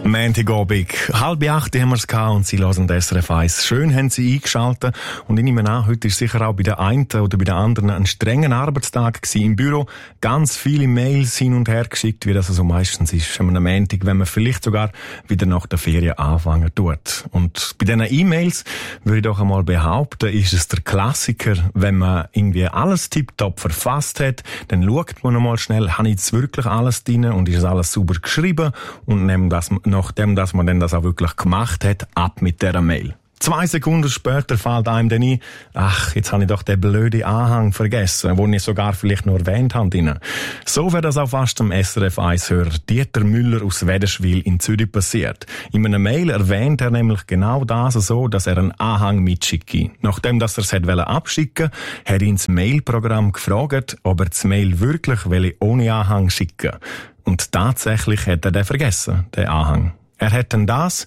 Montagabend, 7:30 haben wir es gehabt und Sie hören das SRF 1. Schön haben Sie eingeschaltet und ich nehme an, heute ist sicher auch bei der einen oder bei der anderen ein strenger Arbeitstag gewesen im Büro. Ganz viele Mails hin und her geschickt, wie das also meistens ist am Montag, wenn man vielleicht sogar wieder nach der Ferien anfangen tut. Und bei diesen E-Mails würde ich doch einmal behaupten, ist es der Klassiker, wenn man irgendwie alles tipptopp verfasst hat, dann schaut man nochmal schnell, habe ich jetzt wirklich alles drin und ist alles sauber geschrieben und nachdem dass man dann das auch wirklich gemacht hat, ab mit dieser Mail. 2 Sekunden später fällt einem dann ein, ach, jetzt habe ich doch den blöden Anhang vergessen, den ich sogar vielleicht noch erwähnt habe. So wäre das auch fast dem SRF 1-Hörer Dieter Müller aus Wädenswil in Zürich passiert. In einer Mail erwähnt er nämlich genau das so, dass er einen Anhang mitschicke. Nachdem dass er es abschicken wollte, hat ihn das Mailprogramm gefragt, ob er das Mail wirklich ohne Anhang schicken will. Und tatsächlich hat er den vergessen, den Anhang. Er hat dann das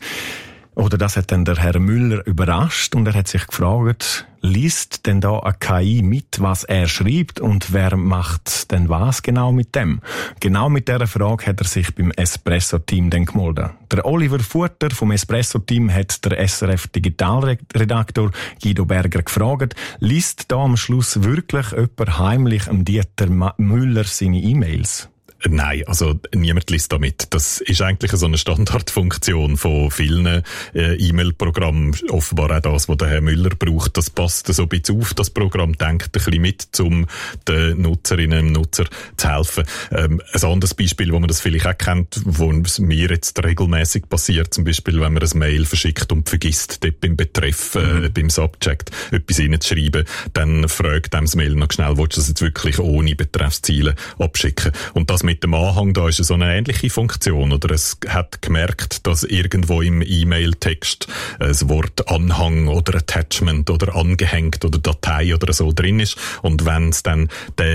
hat dann der Herr Müller überrascht und er hat sich gefragt, liest denn da eine KI mit, was er schreibt und wer macht denn was genau mit dem? Genau mit dieser Frage hat er sich beim Espresso-Team dann gemeldet. Der Oliver Futter vom Espresso-Team hat der SRF-Digitalredaktor Guido Berger gefragt, liest da am Schluss wirklich jemand heimlich am Dieter Müller seine E-Mails? Nein, also niemand liest damit. Das ist eigentlich so eine Standardfunktion von vielen E-Mail-Programmen. Offenbar auch das, was der Herr Müller braucht. Das passt so ein bisschen auf. Das Programm denkt ein bisschen mit, um den Nutzerinnen und Nutzern zu helfen. Ein anderes Beispiel, wo man das vielleicht auch kennt, wo es mir jetzt regelmäßig passiert, zum Beispiel, wenn man ein Mail verschickt und vergisst, dort beim Betreff, beim Subject etwas reinzuschreiben, dann fragt einem das Mail noch schnell, willst du das jetzt wirklich ohne Betreffsziele abschicken? Und das mit dem Anhang, da ist so eine ähnliche Funktion, oder es hat gemerkt, dass irgendwo im E-Mail-Text das Wort Anhang oder Attachment oder angehängt oder Datei oder so drin ist und wenn es dann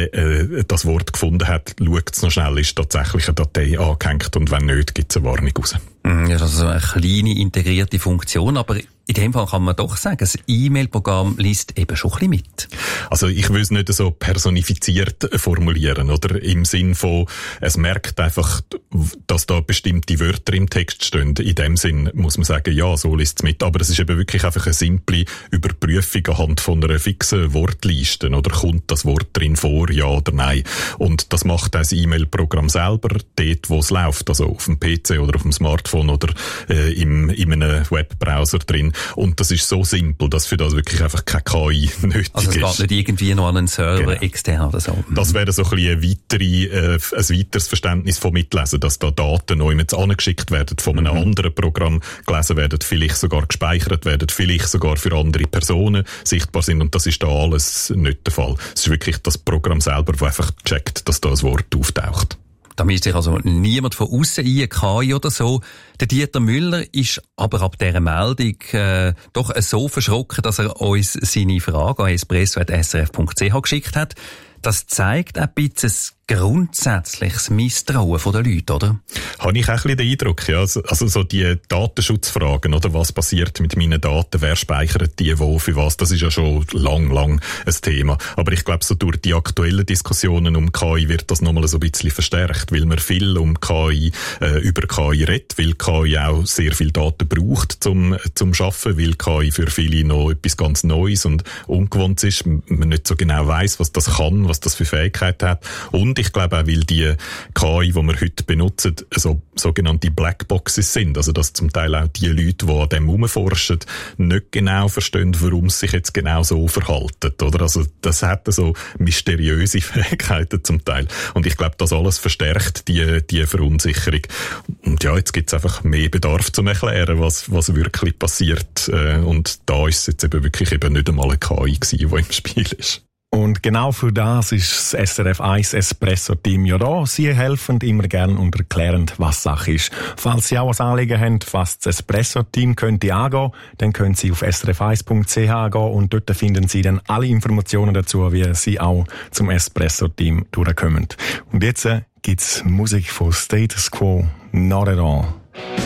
das Wort gefunden hat, schaut es noch schnell, ist tatsächlich eine Datei angehängt und wenn nicht, gibt es eine Warnung raus. Ja, das ist eine kleine integrierte Funktion, aber in dem Fall kann man doch sagen, das E-Mail-Programm liest eben schon ein bisschen mit. Also ich will es nicht so personifiziert formulieren, oder? Im Sinn von, es merkt einfach, dass da bestimmte Wörter im Text stehen. In dem Sinn muss man sagen, ja, so liest es mit. Aber es ist eben wirklich einfach eine simple Überprüfung anhand von einer fixen Wortliste. Oder kommt das Wort drin vor, ja oder nein? Und das macht das E-Mail-Programm selber dort, wo es läuft. Also auf dem PC oder auf dem Smartphone oder in einem Webbrowser drin. Und das ist so simpel, dass für das wirklich einfach keine KI nötig ist. Also es geht nicht irgendwie noch an einen Server extern oder so. Das wäre so ein bisschen ein weiteres Verständnis von Mitlesen, dass da Daten neu mit angeschickt werden, von einem anderen Programm gelesen werden, vielleicht sogar gespeichert werden, vielleicht sogar für andere Personen sichtbar sind. Und das ist da alles nicht der Fall. Es ist wirklich das Programm selber, das einfach checkt, dass da ein Wort auftaucht. Da mischt sich also niemand von außen ein, KI oder so. Der Dieter Müller ist aber ab dieser Meldung doch so verschrocken, dass er uns seine Frage an espresso@srf.ch geschickt hat. Das zeigt ein bisschen das grundsätzliches Misstrauen der Leute, oder? Habe ich auch ein bisschen den Eindruck, ja. Also so die Datenschutzfragen, oder was passiert mit meinen Daten, wer speichert die wo, für was, das ist ja schon lang ein Thema. Aber ich glaube, so durch die aktuellen Diskussionen um KI wird das nochmal so ein bisschen verstärkt, weil man viel um KI, über KI redet, weil KI auch sehr viel Daten braucht zum Schaffen, weil KI für viele noch etwas ganz Neues und Ungewohntes ist, man nicht so genau weiss, was das kann, was das für Fähigkeiten hat. Und ich glaube auch, weil die KI, die wir heute benutzen, so sogenannte Blackboxes sind. Also, dass zum Teil auch die Leute, die an dem herumforschen, nicht genau verstehen, warum sie sich jetzt genau so verhalten, oder? Also, das hat so mysteriöse Fähigkeiten zum Teil. Und ich glaube, das alles verstärkt die Verunsicherung. Und ja, jetzt gibt's einfach mehr Bedarf zum Erklären, was wirklich passiert. Und da ist es jetzt eben wirklich nicht einmal eine KI gewesen, die im Spiel ist. Und genau für das ist das SRF 1 Espresso-Team ja da. Sie helfen immer gern und erklären, was Sache ist. Falls Sie auch ein Anliegen haben, was das Espresso-Team könnte angehen, dann können Sie auf srf1.ch gehen und dort finden Sie dann alle Informationen dazu, wie Sie auch zum Espresso-Team durchkommen. Und jetzt gibt's Musik von Status Quo, Not at All.